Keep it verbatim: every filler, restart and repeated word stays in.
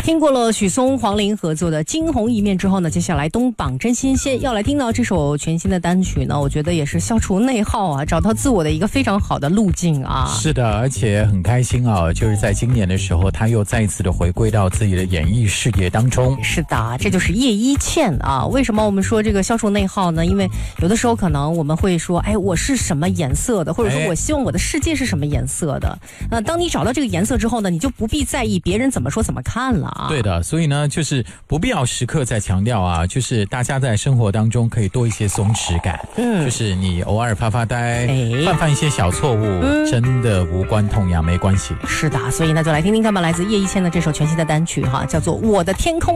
听过了许嵩、黄龄合作的《惊鸿一面》之后呢，接下来东榜真新鲜要来听到这首全新的单曲呢，我觉得也是消除内耗啊，找到自我的一个非常好的路径啊。 是的，而且很开心啊，就是在今年的时候，他又再一次的回归到自己的演艺事业当中。 是的，这就是叶一茜啊。为什么我们说这个消除内耗呢？因为有的时候可能我们会说，哎，我是什么颜色的，或者说我希望我的世界是什么颜色的。那、呃、当你找到这个颜色之后呢，你就不必在意别人怎么说怎么看了啊。 对的，所以呢，就是不必要时刻在强调啊，就是大家在生活当中可以多一些松弛感，嗯，就是你偶尔发发呆，哎、犯犯一些小错误、嗯，真的无关痛痒，没关系。 是的，所以呢，就来听听看吧，来自叶一茜的这首全新的单曲哈，叫做《我的天空》。